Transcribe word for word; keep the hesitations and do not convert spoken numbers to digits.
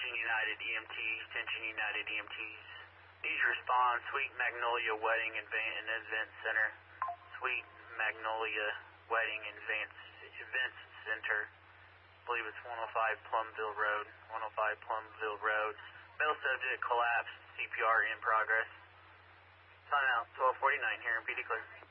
Attention United E M Ts, attention United E M Ts. Need to respond, Sweet Magnolia Wedding and Event Center. Sweet Magnolia Wedding and Events Center. I believe it's one oh five Plumville Road. one oh five Plumville Road. Male subject collapsed, C P R in progress. Sign out, twelve forty-nine here in P D Clear.